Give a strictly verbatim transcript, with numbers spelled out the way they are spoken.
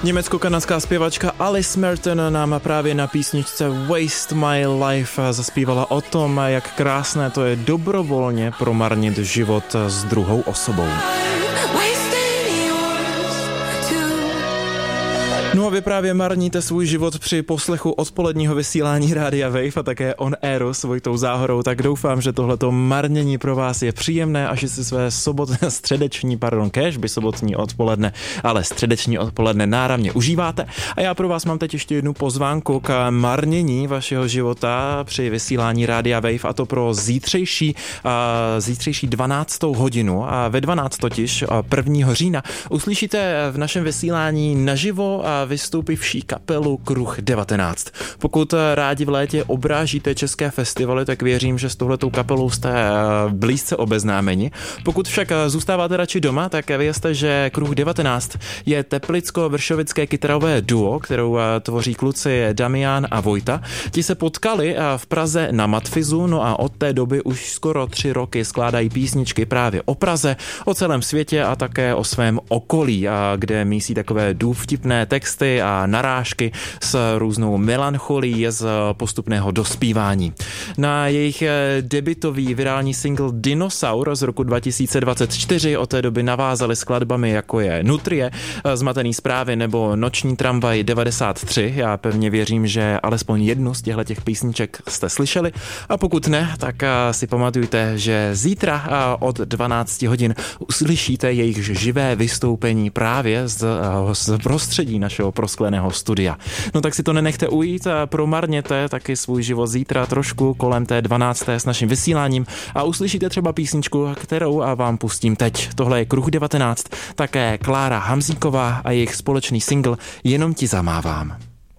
Německo-kanadská zpěvačka Alice Merton nám právě na písničce Waste My Life zaspívala o tom, jak krásné to je dobrovolně promarnit život s druhou osobou. No a vy právě marníte svůj život při poslechu odpoledního vysílání Rádia Wave a také On Airu s Vojtou Záhorou, tak doufám, že tohleto marnění pro vás je příjemné a že si své sobotné, středeční, pardon, kéžby sobotní odpoledne, ale středeční odpoledne náramně užíváte. A já pro vás mám teď ještě jednu pozvánku k marnění vašeho života při vysílání Rádia Wave, a to pro zítřejší, uh, zítřejší dvanáctou hodinu. A ve dvanáct totiž prvního října uslyšíte v našem vysílání naživo a vystoupivší kapelu Kruh devatenáct. Pokud rádi v létě obrážíte české festivaly, tak věřím, že s touhletou kapelou jste blízce obeznámeni. Pokud však zůstáváte radši doma, tak vězte, že Kruh devatenáct je teplicko-vršovické kytarové duo, kterou tvoří kluci Damian a Vojta. Ti se potkali v Praze na Matfizu, no a od té doby už skoro tři roky skládají písničky právě o Praze, o celém světě a také o svém okolí, kde mísí takové důvtipné texty a narážky s různou melancholí z postupného dospívání. Na jejich debutový virální single Dinosaur z roku dva tisíce dvacet čtyři od té doby navázali skladbami, jako je Nutrie, Zmatený zprávy nebo Noční tramvaj devadesát tři. Já pevně věřím, že alespoň jednu z těchto těch písniček jste slyšeli, a pokud ne, tak si pamatujte, že zítra od dvanácti hodin uslyšíte jejich živé vystoupení právě z, z prostředí našeho proskleného studia. No tak si to nenechte ujít a promarněte taky svůj život zítra trošku kolem té dvanácté s naším vysíláním a uslyšíte třeba písničku, kterou vám pustím teď. Tohle je Kruh devatenáct, také Klára Hamzíková a jejich společný single Jenom ti zamávám.